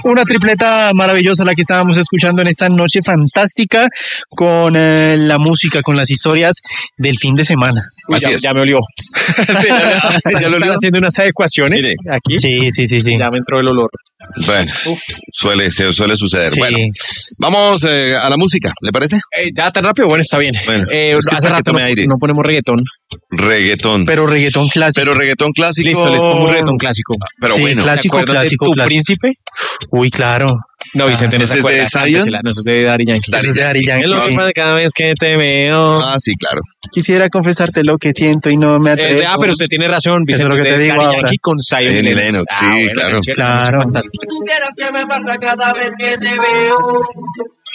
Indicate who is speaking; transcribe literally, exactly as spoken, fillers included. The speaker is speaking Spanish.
Speaker 1: Una tripleta maravillosa la que estábamos escuchando en esta noche fantástica con eh, la música, con las historias del fin de semana.
Speaker 2: Uy, ya, ya me olió.
Speaker 1: Sí, ya, ya lo olió.
Speaker 2: Haciendo unas adecuaciones. Mire. Aquí.
Speaker 1: Sí, sí, sí, sí.
Speaker 2: Ya me entró el olor.
Speaker 3: Bueno, Uf. suele, suele suceder.
Speaker 1: Sí.
Speaker 3: Bueno, vamos eh, a la música, ¿le parece?
Speaker 2: Eh, ya tan rápido, bueno, está bien.
Speaker 3: Bueno,
Speaker 2: eh,
Speaker 3: es que
Speaker 2: hace rato no,
Speaker 3: aire.
Speaker 2: no ponemos reggaetón.
Speaker 3: Reggaetón.
Speaker 1: Pero reggaetón clásico.
Speaker 3: Pero reggaetón clásico.
Speaker 2: Listo, les pongo un reggaetón clásico.
Speaker 3: Pero
Speaker 1: sí,
Speaker 3: bueno.
Speaker 1: Clásico,
Speaker 2: ¿te acuerdas
Speaker 1: clásico,
Speaker 2: de Tu
Speaker 1: clásico.
Speaker 2: Príncipe?
Speaker 1: Uy, claro.
Speaker 2: No, Vicente, no se acuerda.
Speaker 3: ¿Es de Zion?
Speaker 2: No, eso es de Daddy Yankee.
Speaker 1: Eso es de Daddy Yankee,
Speaker 2: Es
Speaker 1: sí.
Speaker 2: lo cada vez que te veo.
Speaker 3: Ah, sí, claro.
Speaker 1: Quisiera confesarte lo que siento y no me atrevo.
Speaker 2: Eh, ah, pero usted tiene razón, Vicente.
Speaker 1: Eso es lo que te
Speaker 2: de
Speaker 1: digo
Speaker 2: Daddy
Speaker 1: ahora.
Speaker 2: Yankee con Zion
Speaker 3: Zion y
Speaker 2: Lennox.
Speaker 3: Lennox,
Speaker 2: Ah,
Speaker 3: sí,
Speaker 2: bueno,
Speaker 3: claro.
Speaker 2: es cierto,
Speaker 1: Claro.
Speaker 2: es fantástico.
Speaker 4: ¿Qué me pasa cada vez que te veo?